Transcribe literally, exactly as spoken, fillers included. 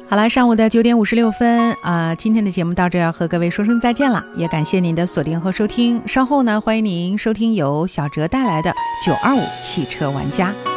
好了，上午的九点五十六分啊、呃，今天的节目到这要和各位说声再见了，也感谢您的锁定和收听。稍后呢，欢迎您收听由小哲带来的九二五汽车玩家。